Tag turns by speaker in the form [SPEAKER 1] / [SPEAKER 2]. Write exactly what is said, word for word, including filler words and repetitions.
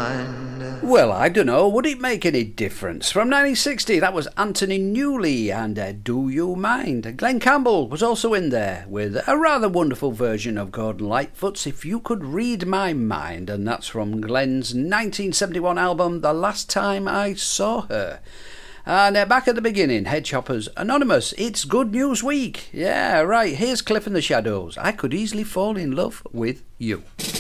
[SPEAKER 1] mind.
[SPEAKER 2] Well, I don't know. Would it make any difference? From nineteen sixty, that was Anthony Newley and uh, Do You Mind? Glenn Campbell was also in there with a rather wonderful version of Gordon Lightfoot's If You Could Read My Mind, and that's from Glenn's nineteen seventy-one album The Last Time I Saw Her. And uh, back at the beginning, Headchoppers Anonymous, it's Good News Week. Yeah, right, here's Cliff and the Shadows. I could easily fall in love with you.